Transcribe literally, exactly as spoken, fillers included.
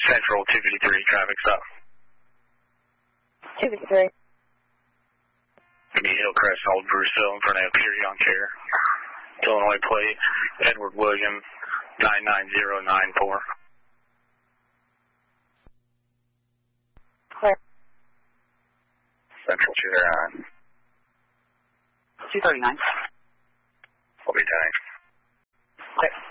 Central two fifty-three, traffic stop. two fifty-three. Give me Hillcrest, Old Bruceville in front of Pier Young Chair. Illinois plate, Edward William, nine nine zero nine four. Clear. Central two thirty-nine. two thirty-nine. Will be tank. Clear.